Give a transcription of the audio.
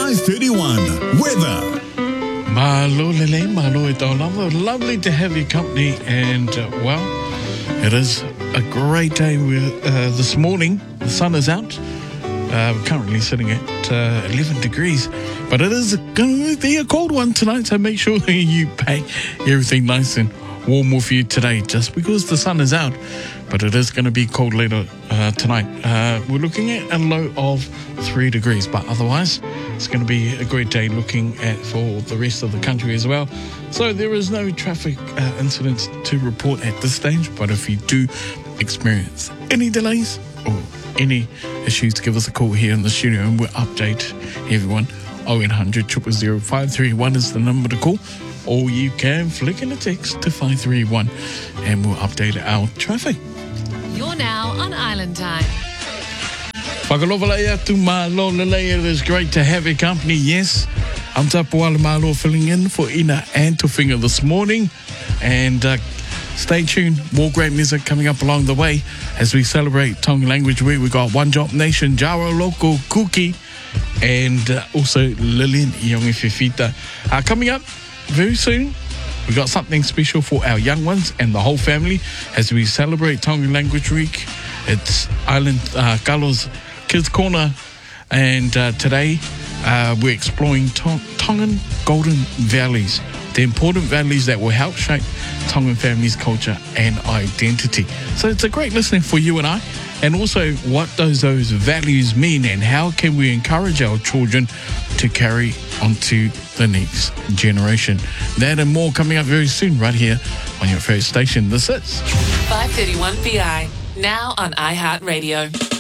531 Weather. Malo lele, malo ito. Lovely to have your company, and well, it is a great day. This morning, the sun is out. We're currently sitting at 11 degrees, but it is going to be a cold one tonight, so make sure that you pack everything nice and warm with you today, just because the sun is out. But it is going to be cold later tonight. We're looking at a low of 3 degrees, but otherwise it's going to be a great day looking at for the rest of the country as well. So there is no traffic incidents to report at this stage, but if you do experience any delays or any issues, give us a call here in the studio and we'll update everyone. 0800 000 531 is the number to call, or you can flick in a text to 531 and we'll update our traffic. You're now on Island Time. Whakalowalea tu malo lelei. It is great to have your company. Yes, I'm Tapuala Malo filling in for Ina and Tofinga this morning. And stay tuned, more great music coming up along the way as we celebrate Tongan Language Week. We got One Drop Nation, Jaro Loco, Kuki, and also Lillian Iongi Fifita. Coming up very soon, we got something special for our young ones and the whole family as we celebrate Tongan Language Week. It's Island Carlos Kids Corner, and today we're exploring Tongan Golden Valleys, the important values that will help shape Tongan families' culture and identity. So it's a great listening for you and I, and also what does those values mean and how can we encourage our children to carry on to the next generation. That and more coming up very soon right here on your first station. This is 531 PI, now on iHeartRadio.